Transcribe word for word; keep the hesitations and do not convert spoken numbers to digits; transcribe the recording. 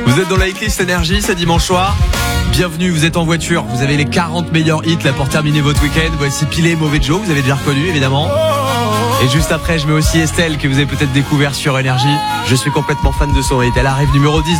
Vous êtes dans la hitlist énergie, c'est dimanche soir. Bienvenue, vous êtes en voiture, vous avez les quarante meilleurs hits là pour terminer votre week-end. Voici Pilé, Mauvais Joe, vous avez déjà reconnu évidemment. Et juste après, je mets aussi Estelle que vous avez peut-être découvert sur Énergie. Je suis complètement fan de son hit. Elle arrive numéro dix.